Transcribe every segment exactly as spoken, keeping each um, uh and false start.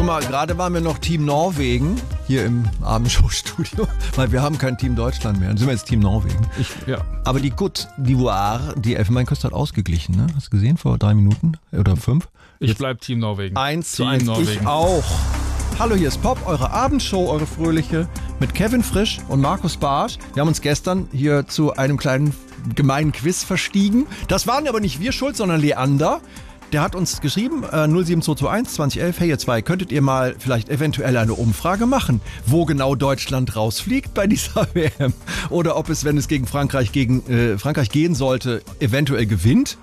Guck mal, gerade waren wir noch Team Norwegen hier im Abendshow-Studio, weil wir haben kein Team Deutschland mehr. Dann sind wir jetzt Team Norwegen. Ich, ja. Aber die Côte d'Ivoire, die Elfenbeinküste hat ausgeglichen, ne? Hast du gesehen vor drei Minuten oder fünf? Ich Jetzt bleib Team Norwegen. Eins zu Team eins, Norwegen. ich auch. Hallo, hier ist Pop, eure Abendshow, eure fröhliche, mit Kevin Frisch und Markus Bartsch. Wir haben uns gestern hier zu einem kleinen gemeinen Quiz verstiegen. Das waren aber nicht wir schuld, sondern Leander. Der hat uns geschrieben, äh, null sieben zwei zwei eins zwanzig elf, hey ihr zwei, könntet ihr mal vielleicht eventuell eine Umfrage machen, wo genau Deutschland rausfliegt bei dieser W M? Oder ob es, wenn es gegen Frankreich, gegen, äh, Frankreich gehen sollte, eventuell gewinnt?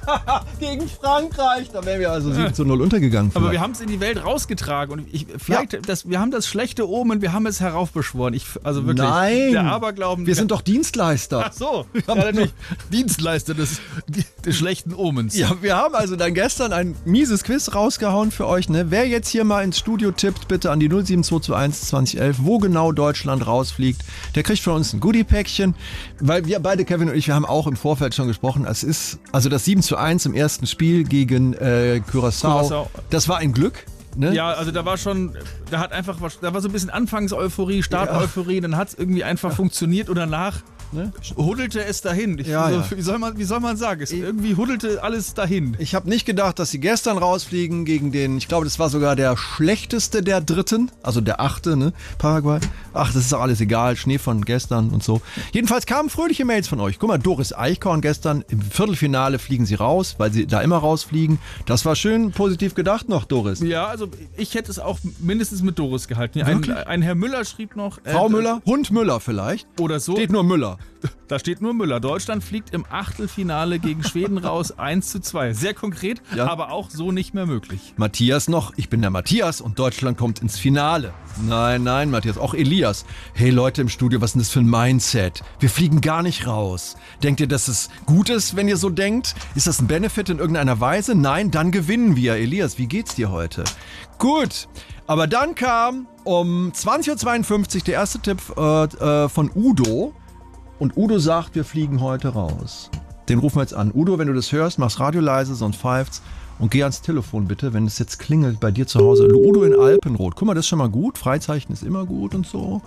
Gegen Frankreich, da wären wir also sieben zu null untergegangen. Aber vielleicht. wir haben es in die Welt rausgetragen und ich, vielleicht, Ja. das, wir haben das schlechte Omen, wir haben es heraufbeschworen. Ich, also wirklich, Nein, der Aberglauben. wir sind doch Dienstleister. Ach so, Ja, ja, natürlich. Dienstleister des, des schlechten Omens. Ja, wir haben also dann gestern ein mieses Quiz rausgehauen für euch. Ne? Wer jetzt hier mal ins Studio tippt, bitte an die null sieben zwei zwei eins zwanzig elf, wo genau Deutschland rausfliegt, der kriegt von uns ein Goodie-Päckchen. Weil wir beide, Kevin und ich, wir haben auch im Vorfeld schon gesprochen, es ist, also das sieben zu eins im ersten Spiel gegen äh, Curaçao, Curaçao. das war ein Glück. Ne? Ja, also da war schon, da hat einfach, da war so ein bisschen Anfangs-Euphorie, Start-Euphorie, dann hat es irgendwie einfach funktioniert und danach ne, huddelte es dahin. Ich, Ja, so, ja. Wie, soll man, wie soll man sagen? Es irgendwie huddelte alles dahin. Ich habe nicht gedacht, dass sie gestern rausfliegen gegen den, ich glaube, das war sogar der schlechteste der Dritten, also der Achte, ne, Paraguay. Ach, das ist auch alles egal, Schnee von gestern und so. Jedenfalls kamen fröhliche Mails von euch. Guck mal, Doris Eichhorn gestern, im Viertelfinale fliegen sie raus, weil sie da immer rausfliegen. Das war schön positiv gedacht noch, Doris. Ja, also ich hätte es auch mindestens mit Doris gehalten. Ein, Wirklich? ein Herr Müller schrieb noch... äh, Frau Müller, Hund Müller vielleicht. Oder so. Steht nur Müller. Da steht nur Müller. Deutschland fliegt im Achtelfinale gegen Schweden raus, eins zu zwei. Sehr konkret, Ja. aber auch so nicht mehr möglich. Matthias noch, ich bin der Matthias und Deutschland kommt ins Finale. Nein, nein, Matthias, auch Elias. Hey Leute im Studio, was ist denn das für ein Mindset? Wir fliegen gar nicht raus. Denkt ihr, dass es gut ist, wenn ihr so denkt? Ist das ein Benefit in irgendeiner Weise? Nein, dann gewinnen wir. Elias, wie geht's dir heute? Gut, aber dann kam um zwanzig Uhr zweiundfünfzig der erste Tipp äh, äh, von Udo. Und Udo sagt, wir fliegen heute raus. Den rufen wir jetzt an. Udo, wenn du das hörst, mach's Radio leise, sonst pfeift's. Und geh ans Telefon bitte, wenn es jetzt klingelt bei dir zu Hause. Udo in Alpenrot. Guck mal, das ist schon mal gut. Freizeichen ist immer gut und so.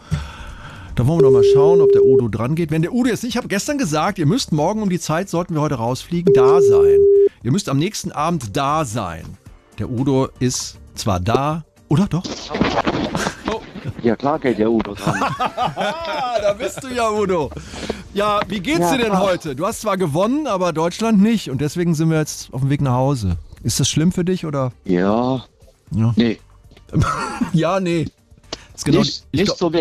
Da wollen wir doch mal schauen, ob der Udo dran geht. Wenn der Udo jetzt nicht, ich habe gestern gesagt, ihr müsst morgen um die Zeit, sollten wir heute rausfliegen, da sein. Ihr müsst am nächsten Abend da sein. Der Udo ist zwar da, oder doch? Ja, klar geht der Udo dran. Ah, da bist du ja, Udo. Ja, wie geht's Ja, dir denn klar. heute? Du hast zwar gewonnen, aber Deutschland nicht. Und deswegen sind wir jetzt auf dem Weg nach Hause. Ist das schlimm für dich, oder? Ja, Ja, nee, ja nee. Ist genau, nicht, ich nicht glaub- so